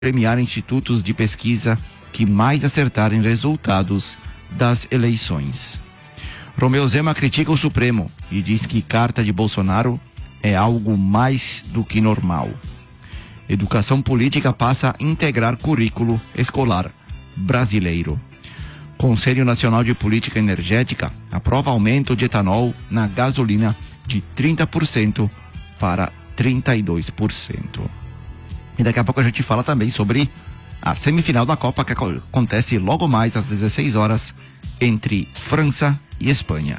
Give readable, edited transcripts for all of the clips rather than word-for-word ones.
premiar institutos de pesquisa que mais acertarem resultados das eleições. Romeu Zema critica o Supremo e diz que carta de Bolsonaro é algo mais do que normal. Educação política passa a integrar currículo escolar brasileiro. Conselho Nacional de Política Energética aprova aumento de etanol na gasolina de 30% para 32%. E daqui a pouco a gente fala também sobre a semifinal da Copa que acontece logo mais às 16 horas entre França e Espanha.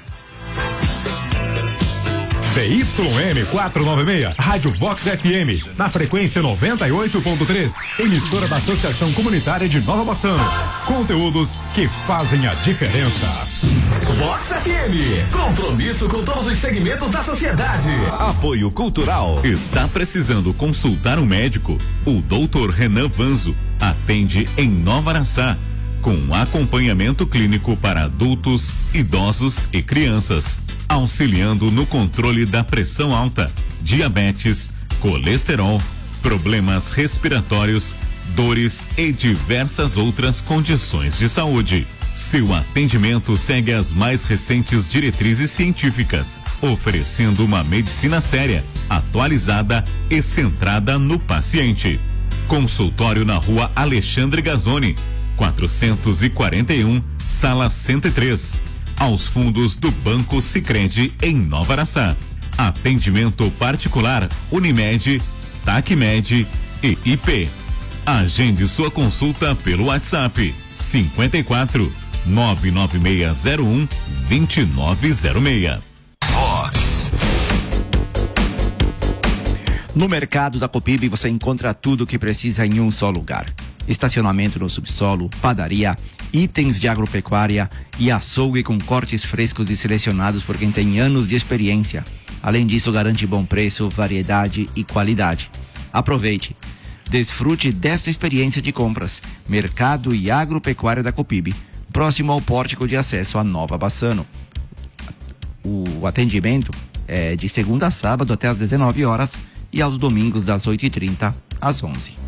CYN 496, Rádio Vox FM, na frequência 98.3, emissora da Associação Comunitária de Nova Bassano. Conteúdos que fazem a diferença. Vox FM, compromisso com todos os segmentos da sociedade. Apoio Cultural. Está precisando consultar um médico? O Dr. Renan Vanzo atende em Nova Araçá, com acompanhamento clínico para adultos, idosos e crianças, auxiliando no controle da pressão alta, diabetes, colesterol, problemas respiratórios, dores e diversas outras condições de saúde. Seu atendimento segue as mais recentes diretrizes científicas, oferecendo uma medicina séria, atualizada e centrada no paciente. Consultório na Rua Alexandre Gazzoni, 441, sala 103, aos fundos do Banco Sicredi em Nova Araçá. Atendimento particular Unimed, Tacmed e IP. Agende sua consulta pelo WhatsApp 54 99601 2906. Vox. No mercado da Copib você encontra tudo o que precisa em um só lugar. Estacionamento no subsolo, padaria, itens de agropecuária e açougue com cortes frescos e selecionados por quem tem anos de experiência. Além disso, garante bom preço, variedade e qualidade. Aproveite. Desfrute desta experiência de compras. Mercado e agropecuária da Copib, próximo ao pórtico de acesso à Nova Bassano. O atendimento é de segunda a sábado até às 19 horas e aos domingos das 8h30 às 11h.